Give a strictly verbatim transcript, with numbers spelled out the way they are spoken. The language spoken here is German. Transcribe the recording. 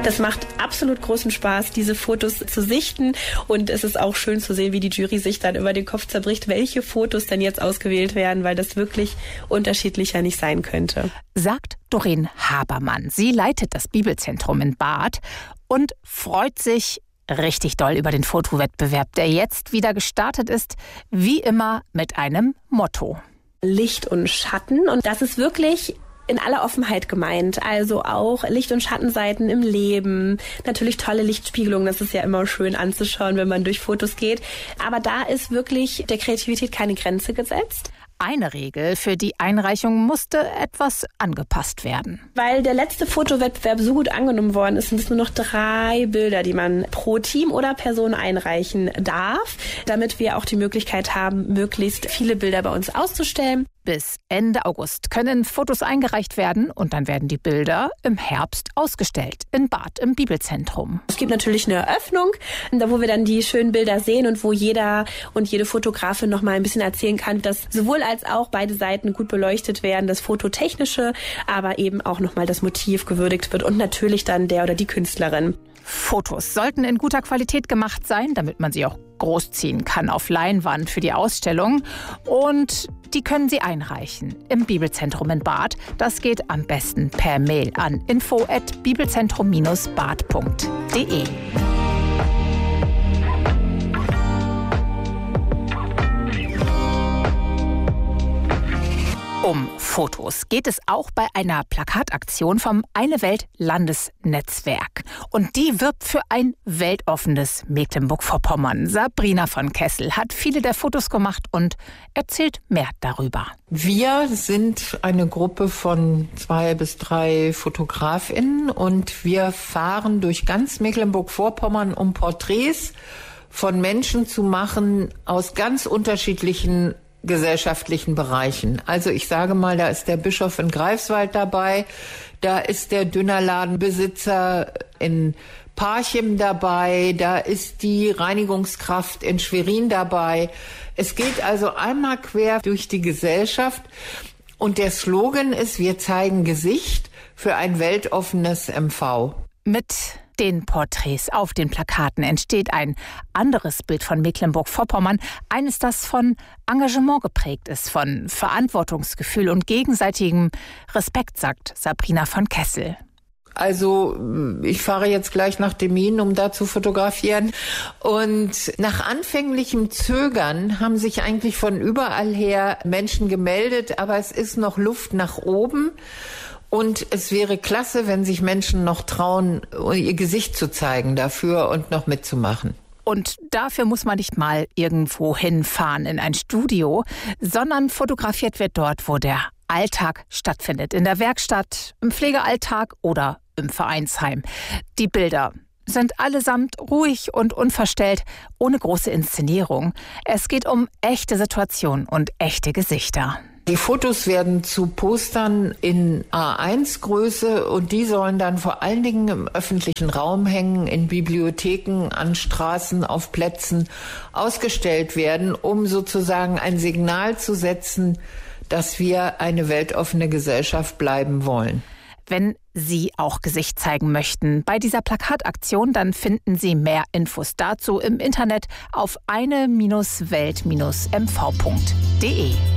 Das macht absolut großen Spaß, diese Fotos zu sichten. Und es ist auch schön zu sehen, wie die Jury sich dann über den Kopf zerbricht, welche Fotos denn jetzt ausgewählt werden, weil das wirklich unterschiedlicher nicht sein könnte. Sagt Doreen Habermann. Sie leitet das Bibelzentrum in Barth und freut sich richtig doll über den Fotowettbewerb, der jetzt wieder gestartet ist, wie immer mit einem Motto. Licht und Schatten. Und das ist wirklich in aller Offenheit gemeint, also auch Licht- und Schattenseiten im Leben, natürlich tolle Lichtspiegelungen, das ist ja immer schön anzuschauen, wenn man durch Fotos geht, aber da ist wirklich der Kreativität keine Grenze gesetzt. Eine Regel für die Einreichung musste etwas angepasst werden. Weil der letzte Fotowettbewerb so gut angenommen worden ist, sind es nur noch drei Bilder, die man pro Team oder Person einreichen darf, damit wir auch die Möglichkeit haben, möglichst viele Bilder bei uns auszustellen. Bis Ende August können Fotos eingereicht werden und dann werden die Bilder im Herbst ausgestellt in Barth im Bibelzentrum. Es gibt natürlich eine Eröffnung, da wo wir dann die schönen Bilder sehen und wo jeder und jede Fotografin noch mal ein bisschen erzählen kann, dass sowohl als auch beide Seiten gut beleuchtet werden, das Fototechnische, aber eben auch noch mal das Motiv gewürdigt wird und natürlich dann der oder die Künstlerin. Fotos sollten in guter Qualität gemacht sein, damit man sie auch großziehen kann auf Leinwand für die Ausstellung. Und die können Sie einreichen im Bibelzentrum in Barth. Das geht am besten per Mail an info at bibelzentrum Bindestrich barth punkt de. Um Fotos geht es auch bei einer Plakataktion vom Eine Welt Landesnetzwerk. Und die wirbt für ein weltoffenes Mecklenburg-Vorpommern. Sabrina von Kessel hat viele der Fotos gemacht und erzählt mehr darüber. Wir sind eine Gruppe von zwei bis drei FotografInnen und wir fahren durch ganz Mecklenburg-Vorpommern, um Porträts von Menschen zu machen aus ganz unterschiedlichen gesellschaftlichen Bereichen. Also ich sage mal, da ist der Bischof in Greifswald dabei, da ist der Dönerladenbesitzer in Parchim dabei, da ist die Reinigungskraft in Schwerin dabei. Es geht also einmal quer durch die Gesellschaft und der Slogan ist, wir zeigen Gesicht für ein weltoffenes M V. Mit den Porträts auf den Plakaten entsteht ein anderes Bild von Mecklenburg-Vorpommern, eines, das von Engagement geprägt ist, von Verantwortungsgefühl und gegenseitigem Respekt, sagt Sabrina von Kessel. Also ich fahre jetzt gleich nach Demmin, um da zu fotografieren. Und nach anfänglichem Zögern haben sich eigentlich von überall her Menschen gemeldet, aber es ist noch Luft nach oben. Und es wäre klasse, wenn sich Menschen noch trauen, ihr Gesicht zu zeigen dafür und noch mitzumachen. Und dafür muss man nicht mal irgendwo hinfahren in ein Studio, sondern fotografiert wird dort, wo der Alltag stattfindet. In der Werkstatt, im Pflegealltag oder im Vereinsheim. Die Bilder sind allesamt ruhig und unverstellt, ohne große Inszenierung. Es geht um echte Situationen und echte Gesichter. Die Fotos werden zu Postern in A eins Größe und die sollen dann vor allen Dingen im öffentlichen Raum hängen, in Bibliotheken, an Straßen, auf Plätzen ausgestellt werden, um sozusagen ein Signal zu setzen, dass wir eine weltoffene Gesellschaft bleiben wollen. Wenn Sie auch Gesicht zeigen möchten bei dieser Plakataktion, dann finden Sie mehr Infos dazu im Internet auf eine Bindestrich welt Bindestrich m v punkt de.